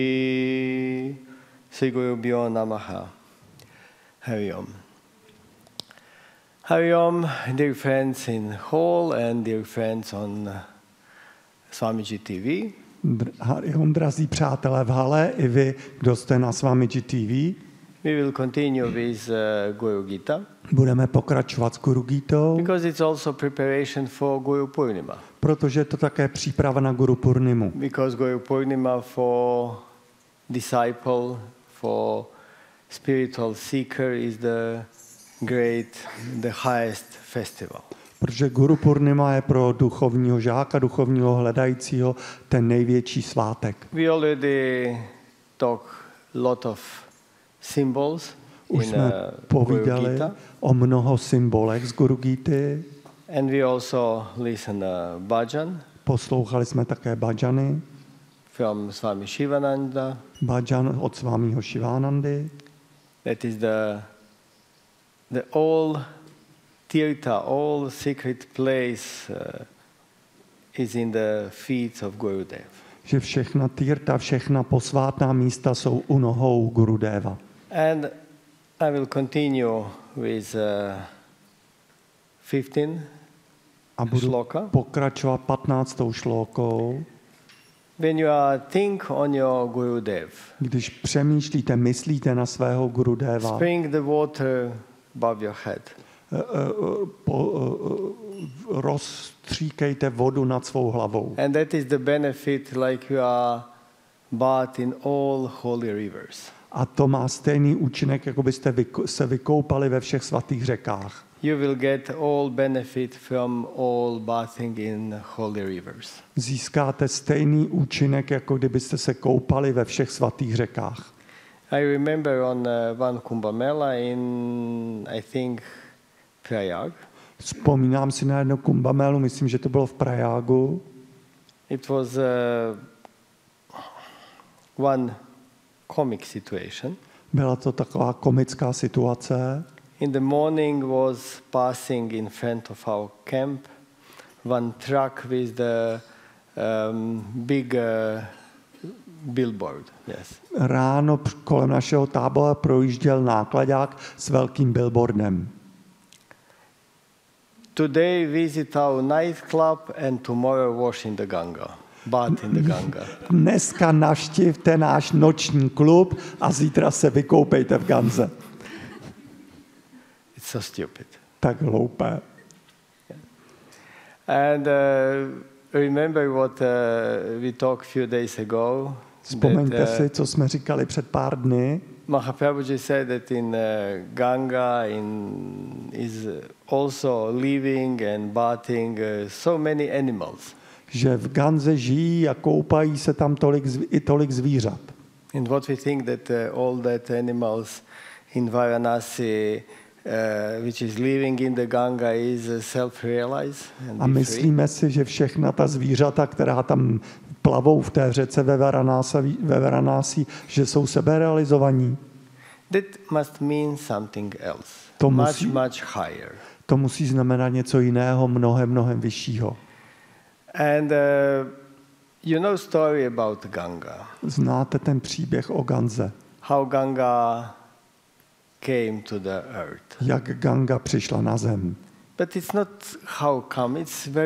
Sri Gurubhyo Namaha. Hari Om. Hari Om, dear friends in hall and dear friends on Swamiji TV. Hari Om, drazí přátelé v hale, i vy, kdo jste na Swamiji TV. We will continue with Guru Gita. Budeme pokračovat s Guru Gitou, Because it's also preparation for Guru Purnima. protože to také příprava na Guru Purnimu. Because Guru Purnima for disciple, for spiritual seeker is the highest festival. Protože Guru Purnima je pro duchovního žáka, duchovního hledajícího ten největší svátek. We already talk lot of symbols Už in jsme Guru povídali Gita. o mnoho symbolech z Guru Gity. And we also listen bhajan Poslouchali jsme také bhajany, from Swami Shivananda. bhajan od Svámího Shivanandy. That is the all tirtha, all secret place is in the feet of Gurudev. Že všechna tirta, všechna posvátná místa jsou u nohou Gurudeva. And I will continue with 15 A budu shloka. pokračovat 15. šlókou. When you think on your Gurudev, Když přemýšlíte, myslíte na svého Gurudeva, bring the water above your head. rozstříkejte vodu nad svou hlavou. And that is the benefit, like you are bathed in all holy rivers. A to má stejný účinek, jako byste se vykoupali ve všech svatých řekách. You will get all benefit from all bathing in holy rivers. Získáte stejný účinek, jako kdybyste se koupali ve všech svatých řekách. I remember on one Kumbh Mela in, I think, Prayag. Vzpomínám si na jedno Kumbhamelu, myslím, že to bylo v Prajágu. It was one comic situation. Byla to taková komická situace. In the morning was passing in front of our camp one truck with the big billboard. Yes. Ráno kolem našeho tábora projížděl nákladák s velkým billboardem. Today visit our nightclub and tomorrow wash in the Ganga. Bath in the Ganga. Dneska navštivte náš noční klub a zítra se vykoupejte v Ganze. It's so stupid. Tak hloupé. And remember what we talked few days ago. Vzpomeňte si, co jsme říkali před pár dny. Mahaprabhuji said that in Ganga is also living and bathing so many animals. Že v Ganze žijí a koupají se tam tolik zvířat. And what we think that all that animals in Varanasi which is living in the Ganga is self-realized. A myslíme si, že všechna ta zvířata, která tam plavou v té řece ve Varanasi, že jsou seberealizovaní. That must mean something else. Much higher. To musí znamenat něco jiného, mnohem vyššího. And you know story about Ganga. Znáte ten příběh o Ganze. How Ganga came to the earth. Jak Ganga přišla na zem. But it's not how come, it's very